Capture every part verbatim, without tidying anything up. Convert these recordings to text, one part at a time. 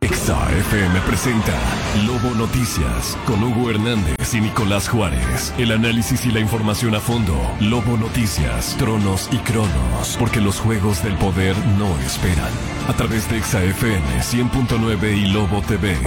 Exa F M presenta Lobo Noticias con Hugo Hernández y Nicolás Juárez. El análisis y la información a fondo. Lobo Noticias, Tronos y Cronos. Porque los juegos del poder no esperan. A través de Exa F M cien punto nueve y Lobo T V.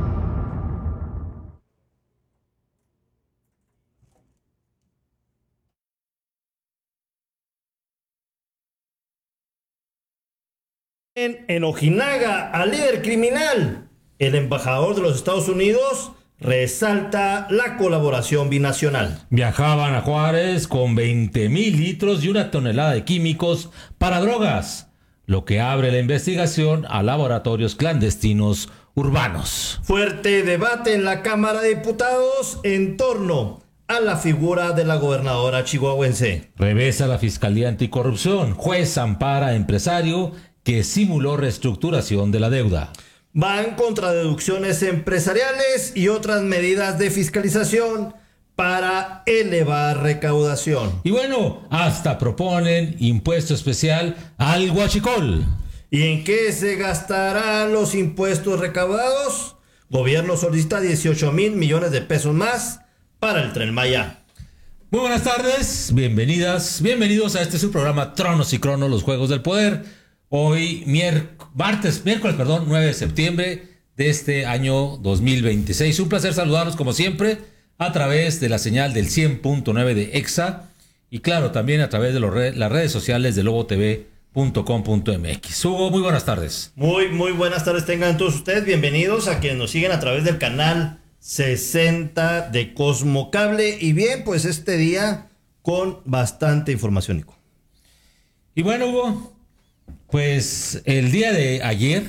En Ojinaga, al líder criminal, el embajador de los Estados Unidos resalta la colaboración binacional. Viajaban a Juárez con veinte mil litros y una tonelada de químicos para drogas, lo que abre la investigación a laboratorios clandestinos urbanos. Fuerte debate en la Cámara de Diputados en torno a la figura de la gobernadora chihuahuense. Revesa la Fiscalía Anticorrupción. Juez ampara a empresario que simuló reestructuración de la deuda. Van contra deducciones empresariales y otras medidas de fiscalización para elevar recaudación. Y bueno, hasta proponen impuesto especial al huachicol. ¿Y en qué se gastarán los impuestos recaudados? Gobierno solicita dieciocho mil millones de pesos más para el Tren Maya. Muy buenas tardes, bienvenidas, bienvenidos a este su programa Tronos y Cronos, los Juegos del Poder. Hoy, miérc- martes, miércoles, perdón, nueve de septiembre de este año dos mil veintiséis. Un placer saludarlos como siempre a través de la señal del cien punto nueve de Exa y claro, también a través de los re- las redes sociales de lobo t v punto com punto m x. Hugo, muy buenas tardes. Muy, muy buenas tardes tengan todos ustedes. Bienvenidos a quienes nos siguen a través del canal sesenta de Cosmo Cable. Y bien, pues este día con bastante información, Nico. Y bueno, Hugo, pues el día de ayer,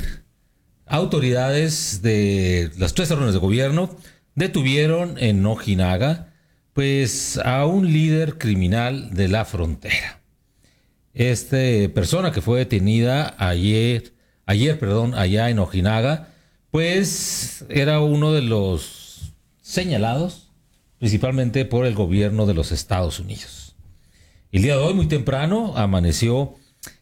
autoridades de las tres órdenes de gobierno detuvieron en Ojinaga, pues a un líder criminal de la frontera. Esta persona que fue detenida ayer, ayer, perdón, allá en Ojinaga, pues era uno de los señalados, principalmente por el gobierno de los Estados Unidos. El día de hoy, muy temprano, amaneció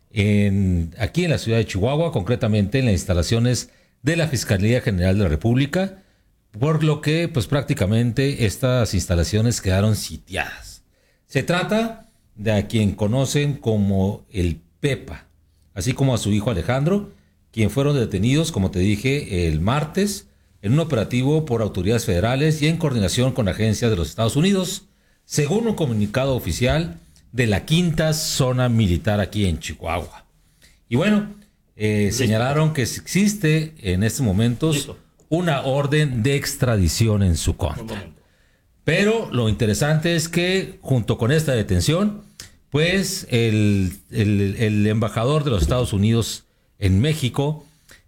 En, aquí en la ciudad de Chihuahua, concretamente en las instalaciones de la Fiscalía General de la República, por lo que pues prácticamente estas instalaciones quedaron sitiadas. Se trata de a quien conocen como el Pepa, así como a su hijo Alejandro, quien fueron detenidos, como te dije, el martes en un operativo por autoridades federales y en coordinación con agencias de los Estados Unidos, según un comunicado oficial de la quinta zona militar aquí en Chihuahua. Y bueno, eh, señalaron que existe en estos momentos Listo. una orden de extradición en su contra. Pero lo interesante es que junto con esta detención, pues el, el, el embajador de los Estados Unidos en México,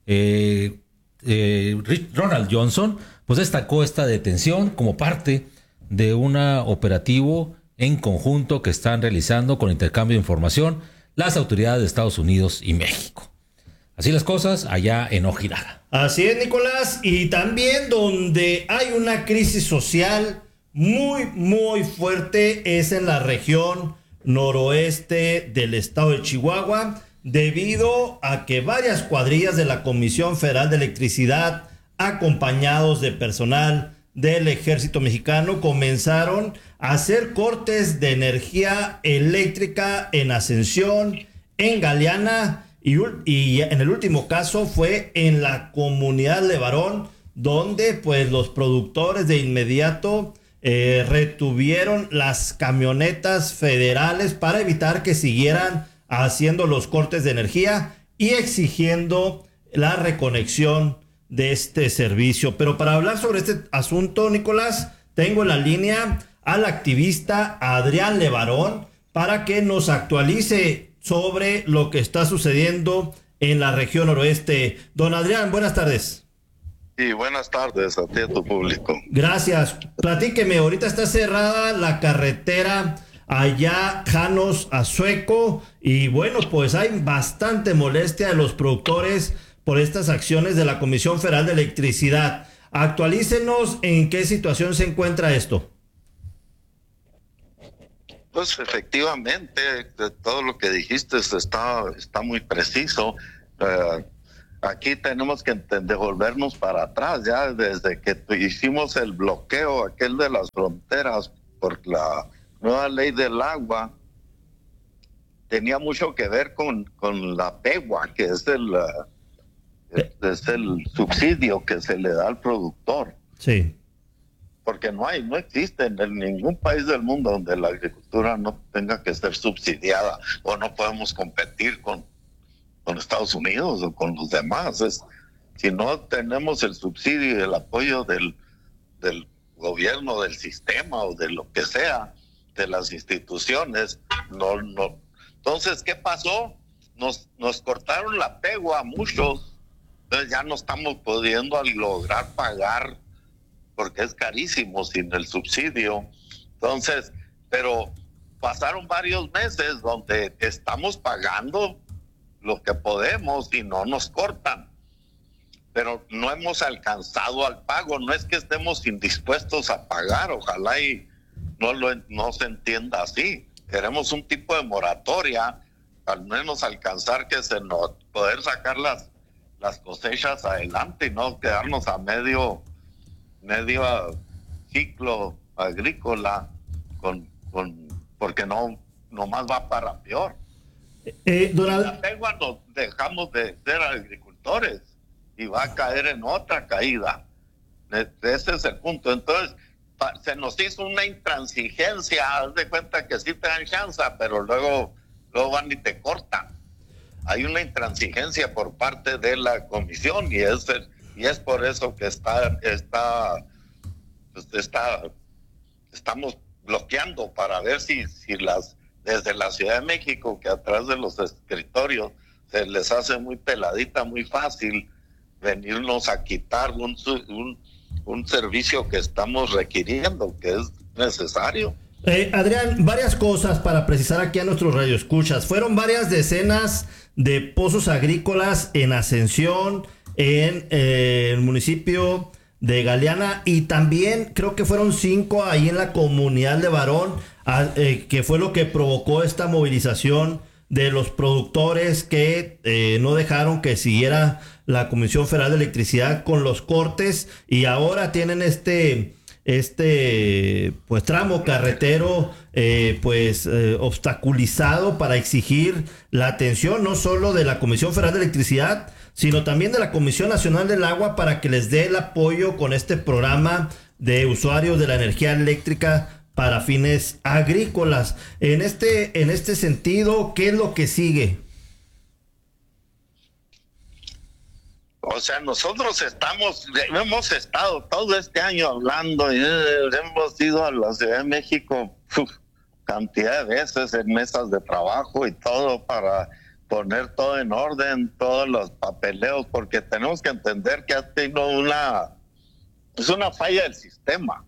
eh, eh, Ronald Johnson, pues destacó esta detención como parte de un operativo en conjunto que están realizando con intercambio de información las autoridades de Estados Unidos y México. Así las cosas allá en Ojinaga. Así es, Nicolás, y también donde hay una crisis social muy, muy fuerte es en la región noroeste del estado de Chihuahua, debido a que varias cuadrillas de la Comisión Federal de Electricidad, acompañados de personal del Ejército Mexicano, comenzaron a hacer cortes de energía eléctrica en Ascensión, en Galeana y, y en el último caso fue en la comunidad Levarón, donde pues los productores de inmediato eh, retuvieron las camionetas federales para evitar que siguieran haciendo los cortes de energía y exigiendo la reconexión de este servicio. Pero para hablar sobre este asunto, Nicolás, tengo en la línea al activista Adrián Levarón para que nos actualice sobre lo que está sucediendo en la región noroeste. Don Adrián, buenas tardes. Sí, buenas tardes a ti y a tu público. Gracias. Platíqueme, ahorita está cerrada la carretera allá Janos a Sueco y bueno, pues hay bastante molestia de los productores por estas acciones de la Comisión Federal de Electricidad. Actualícenos en qué situación se encuentra esto. Pues efectivamente, todo lo que dijiste está, está muy preciso. Uh, aquí tenemos que devolvernos para atrás, ya desde que hicimos el bloqueo aquel de las fronteras por la nueva ley del agua, tenía mucho que ver con, con la PEGUA, que es el, es el subsidio que se le da al productor. Sí. Porque no hay, no existe en el, ningún país del mundo donde la agricultura no tenga que ser subsidiada, o no podemos competir con, con Estados Unidos o con los demás. Es, si no tenemos el subsidio y el apoyo del, del gobierno, del sistema o de lo que sea, de las instituciones, no, no. Entonces, ¿qué pasó? Nos, nos cortaron la PEGUA a muchos, entonces ya no estamos pudiendo lograr pagar, porque es carísimo sin el subsidio. Entonces, pero pasaron varios meses donde estamos pagando lo que podemos y no nos cortan, pero no hemos alcanzado al pago. No es que estemos indispuestos a pagar, ojalá y no, lo, no se entienda así. Queremos un tipo de moratoria, al menos alcanzar que se nos, poder sacar las, las cosechas adelante y no quedarnos a medio medio ciclo agrícola con, con porque no nomás va para peor. Eh, Donald... La PEGUA nos dejamos de ser agricultores y va a caer en otra caída. Ese es el punto. Entonces se nos hizo una intransigencia, haz de cuenta que sí te dan chance, pero luego, luego van y te cortan. Hay una intransigencia por parte de la comisión y es, y es por eso que está, está, pues está, estamos bloqueando para ver si, si las, desde la Ciudad de México, que a través de los escritorios se les hace muy peladita, muy fácil venirnos a quitar un, un un servicio que estamos requiriendo, que es necesario. Eh, Adrián, varias cosas para precisar aquí a nuestros radioescuchas. Fueron varias decenas de pozos agrícolas en Ascensión, en eh, el municipio de Galeana, y también creo que fueron cinco ahí en la comunidad de Barón, a, eh, que fue lo que provocó esta movilización de los productores que eh, no dejaron que siguiera la Comisión Federal de Electricidad con los cortes, y ahora tienen este este pues tramo carretero eh, pues eh, obstaculizado para exigir la atención no solo de la Comisión Federal de Electricidad, sino también de la Comisión Nacional del Agua, para que les dé el apoyo con este programa de usuarios de la energía eléctrica para fines agrícolas. En este, en este sentido, ¿qué es lo que sigue? O sea, nosotros estamos, hemos estado todo este año hablando, y hemos ido a la Ciudad de México uf, cantidad de veces en mesas de trabajo y todo para poner todo en orden, todos los papeleos, porque tenemos que entender que ha tenido una, es una falla del sistema.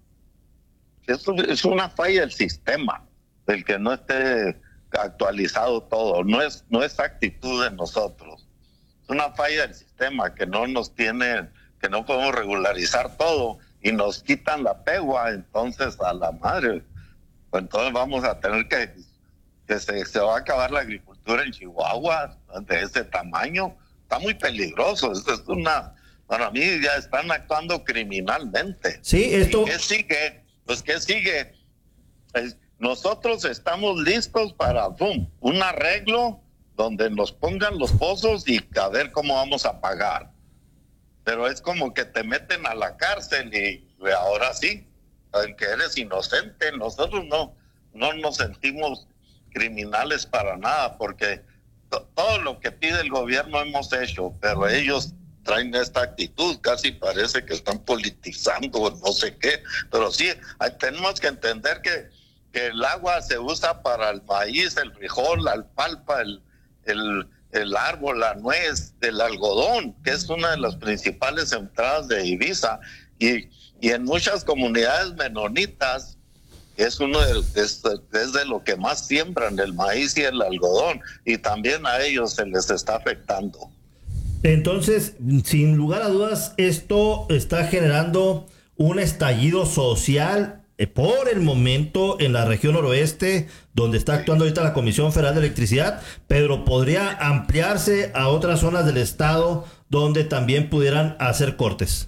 Es, es una falla del sistema, del que no esté actualizado todo. No es, no es actitud de nosotros. Es una falla del sistema que no nos tiene, que no podemos regularizar todo y nos quitan la PEGUA, entonces a la madre. Entonces vamos a tener que, que se, se va a acabar la agricultura en Chihuahua de ese tamaño. Está muy peligroso. Esto es una, para mí ya están actuando criminalmente. Sí, esto... ¿Y qué sigue? Pues ¿qué sigue? Pues nosotros estamos listos para boom, un arreglo donde nos pongan los pozos y a ver cómo vamos a pagar. Pero es como que te meten a la cárcel y ahora sí, que eres inocente. Nosotros no, no nos sentimos criminales para nada, porque to- todo lo que pide el gobierno hemos hecho, pero ellos traen esta actitud, casi parece que están politizando no sé qué, pero sí, hay, tenemos que entender que, que el agua se usa para el maíz, el frijol, la alfalfa, el, el, el árbol, la nuez, el algodón, que es una de las principales entradas de divisa, y, y en muchas comunidades menonitas es uno de, es, es de lo que más siembran, el maíz y el algodón, y también a ellos se les está afectando. Entonces, sin lugar a dudas, esto está generando un estallido social eh, por el momento en la región noroeste, donde está actuando ahorita la Comisión Federal de Electricidad, pero podría ampliarse a otras zonas del estado donde también pudieran hacer cortes.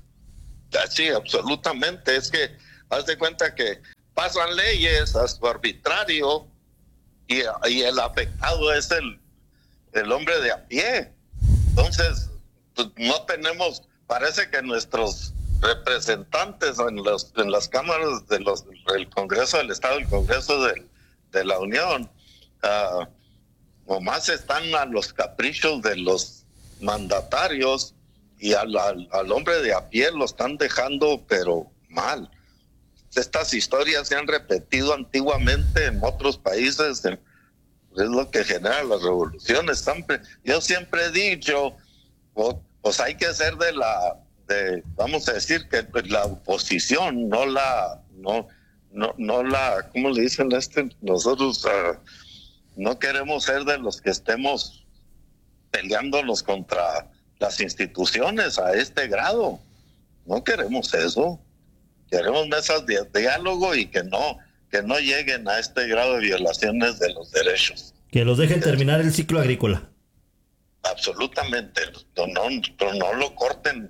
Sí, absolutamente. Es que haz de cuenta que pasan leyes a su arbitrario y, y el afectado es el, el hombre de a pie. Entonces, pues, no tenemos, parece que nuestros representantes en, los, en las cámaras de los, del Congreso del Estado, el Congreso de, de la Unión, uh, nomás están a los caprichos de los mandatarios y al, al, al hombre de a pie lo están dejando, pero mal. Estas historias se han repetido antiguamente en otros países, es lo que genera las revoluciones. Siempre, yo siempre he dicho, pues, pues hay que ser de la, de, vamos a decir que la oposición, no la, no, no, no la, ¿cómo le dicen a este? Nosotros uh, no queremos ser de los que estemos peleándonos contra las instituciones a este grado. No queremos eso. Queremos mesas de diálogo y que no, que no lleguen a este grado de violaciones de los derechos. Que los dejen terminar el ciclo agrícola. Absolutamente. No, no, no, no lo corten.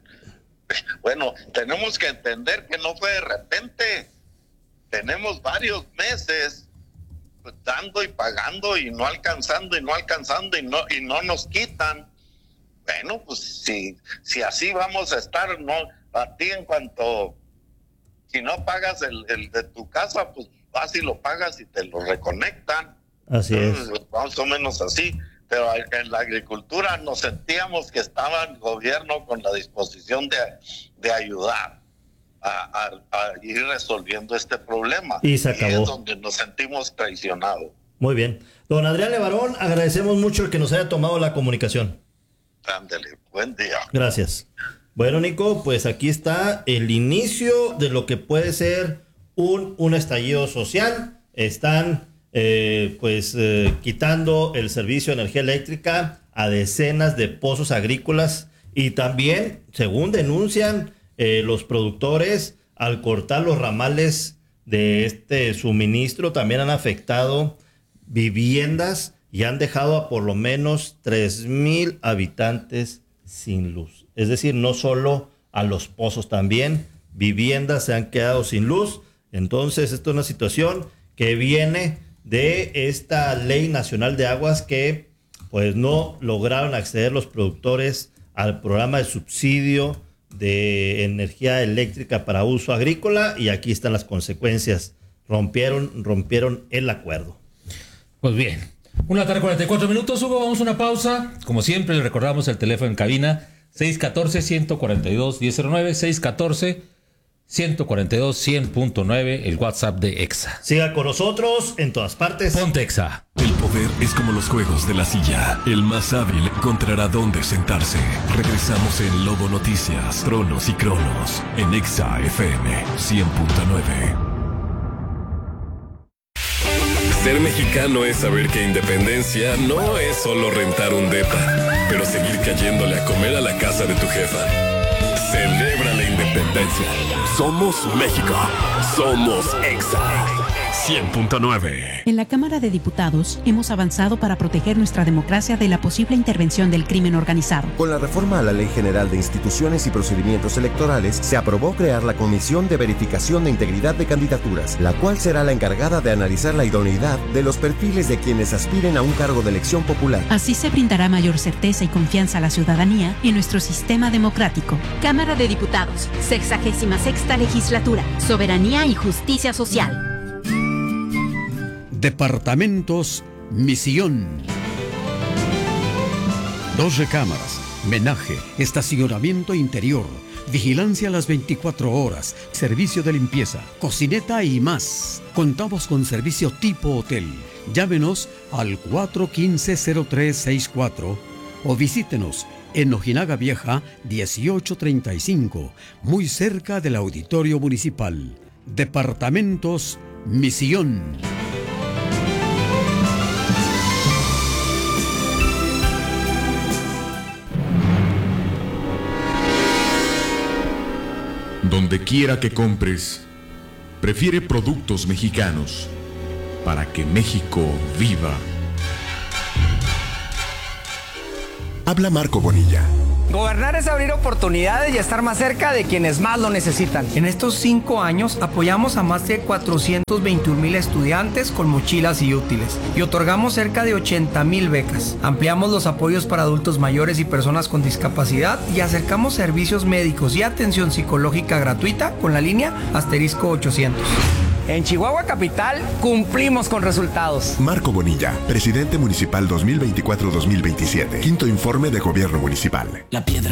Bueno, tenemos que entender que no fue de repente. Tenemos varios meses pues, dando y pagando y no alcanzando y no alcanzando y no, y no nos quitan. Bueno, pues si, si así vamos a estar, no, a ti en cuanto... Si no pagas el, el de tu casa, pues vas y lo pagas y te lo reconectan. Así Entonces, es. Más o menos así. Pero en la agricultura nos sentíamos que estaba el gobierno con la disposición de, de ayudar a, a, a ir resolviendo este problema. Y se acabó. Y es donde nos sentimos traicionados. Muy bien. Don Adrián Levarón, agradecemos mucho el que nos haya tomado la comunicación. Ándale, buen día. Gracias. Bueno, Nico, pues aquí está el inicio de lo que puede ser un, un estallido social. Están eh, pues eh, quitando el servicio de energía eléctrica a decenas de pozos agrícolas y también, según denuncian eh, los productores, al cortar los ramales de este suministro, también han afectado viviendas y han dejado a por lo menos tres mil habitantes sin luz. Es decir, no solo a los pozos, también viviendas se han quedado sin luz. Entonces, esto es una situación que viene de esta Ley Nacional de Aguas que pues no lograron acceder los productores al programa de subsidio de energía eléctrica para uso agrícola y aquí están las consecuencias. Rompieron, rompieron el acuerdo. Pues bien, una tarde cuarenta y cuatro minutos, Hugo, vamos a una pausa. Como siempre, le recordamos el teléfono en cabina seis uno cuatro, uno cuatro dos, uno cero cero nueve, seis uno cuatro, uno cuatro dos, cien punto nueve, el WhatsApp de EXA. Siga con nosotros en todas partes. Ponte EXA. El poder es como los juegos de la silla. El más hábil encontrará dónde sentarse. Regresamos en Lobo Noticias, Tronos y Cronos, en EXA F M cien punto nueve. Ser mexicano es saber que independencia no es solo rentar un depa, pero seguir cayéndole a comer a la casa de tu jefa. Celebra la independencia. Somos México. Somos EXA cien punto nueve. En la Cámara de Diputados hemos avanzado para proteger nuestra democracia de la posible intervención del crimen organizado. Con la reforma a la Ley General de Instituciones y Procedimientos Electorales, se aprobó crear la Comisión de Verificación de Integridad de Candidaturas, la cual será la encargada de analizar la idoneidad de los perfiles de quienes aspiren a un cargo de elección popular. Así se brindará mayor certeza y confianza a la ciudadanía en nuestro sistema democrático. Cámara de Diputados, sexagésima sexta legislatura, Soberanía y Justicia Social. Departamentos Misión. Dos recámaras, menaje, estacionamiento interior, vigilancia a las veinticuatro horas, servicio de limpieza, cocineta y más. Contamos con servicio tipo hotel. Llámenos al cuatro uno cinco, cero tres seis cuatro o visítenos en Ojinaga Vieja dieciocho treinta y cinco, muy cerca del Auditorio Municipal. Departamentos Misión. Donde quiera que compres, prefiere productos mexicanos para que México viva. Habla Marco Bonilla. Gobernar es abrir oportunidades y estar más cerca de quienes más lo necesitan. En estos cinco años apoyamos a más de cuatrocientos veintiún mil estudiantes con mochilas y útiles y otorgamos cerca de ochenta mil becas. Ampliamos los apoyos para adultos mayores y personas con discapacidad y acercamos servicios médicos y atención psicológica gratuita con la línea asterisco ochocientos. En Chihuahua Capital cumplimos con resultados. Marco Bonilla, presidente municipal dos mil veinticuatro a dos mil veintisiete. Quinto informe de gobierno municipal. La piedra